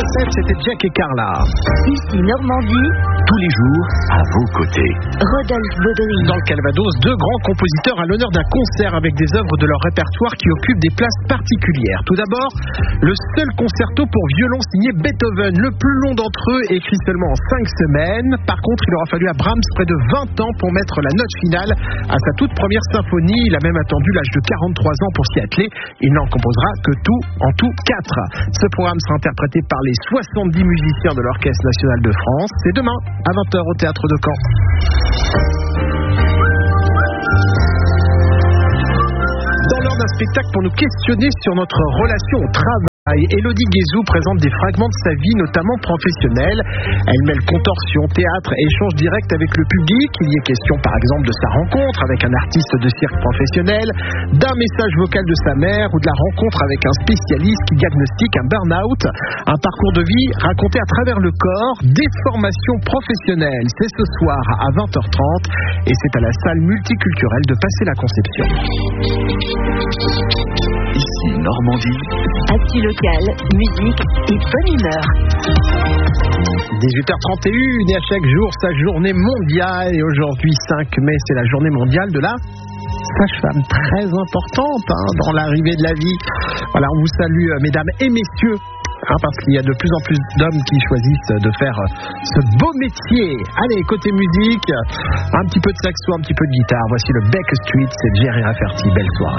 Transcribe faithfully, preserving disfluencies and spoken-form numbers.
soixante-sept, c'était Jack et Carla. Ici Normandie. Tous les jours, à vos côtés. Rodolphe Baudry. Dans le Calvados, deux grands compositeurs à l'honneur d'un concert avec des œuvres de leur répertoire qui occupent des places particulières. Tout d'abord, le seul concerto pour violon signé Beethoven, le plus long d'entre eux, écrit seulement en cinq semaines. Par contre, il aura fallu à Brahms près de vingt ans pour mettre la note finale à sa toute première symphonie. Il a même attendu l'âge de quarante-trois ans pour s'y atteler. Il n'en composera que tout, en tout quatre. Ce programme sera interprété par les soixante-dix musiciens de l'Orchestre national de France. C'est demain à vingt heures au Théâtre de Caen. Dans l'heure d'un spectacle pour nous questionner sur notre relation au travail, Élodie Guézou présente des fragments de sa vie, notamment professionnelle. Elle mêle contorsion, théâtre et échange direct avec le public. Il y est question par exemple de sa rencontre avec un artiste de cirque professionnel, d'un message vocal de sa mère ou de la rencontre avec un spécialiste qui diagnostique un burn-out. Un parcours de vie raconté à travers le corps, des formations professionnelles. C'est ce soir à vingt heures trente et c'est à la salle multiculturelle de Passé la Conception. Ici Normandie. Actu local, musique et bonne humeur. dix-huit heures trente et un et à chaque jour sa journée mondiale. Et aujourd'hui, cinq mai, c'est la journée mondiale de la sage-femme. Très importante hein, dans l'arrivée de la vie. Voilà, on vous salue, mesdames et messieurs. Hein, parce qu'il y a de plus en plus d'hommes qui choisissent de faire ce beau métier. Allez, côté musique, un petit peu de saxo, un petit peu de guitare. Voici le Backstreet, c'est Jerry Rafferty. Belle soirée.